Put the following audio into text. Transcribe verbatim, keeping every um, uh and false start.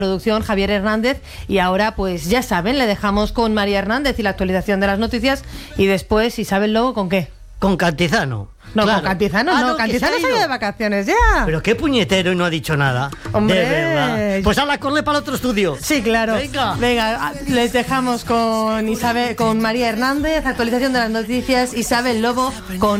Producción Javier Hernández, y ahora pues ya saben, le dejamos con María Hernández y la actualización de las noticias, y después Isabel Lobo, ¿con qué? Con Cantizano. No, claro. con Cantizano Ah, no, no, Cantizano se se ha ha ido ido de vacaciones ya. Pero qué puñetero y no ha dicho nada. Hombre. De verdad. Pues habla, corre para el otro estudio. Sí, claro. Venga. Venga, les dejamos con Isabel, con María Hernández, actualización de las noticias, Isabel Lobo con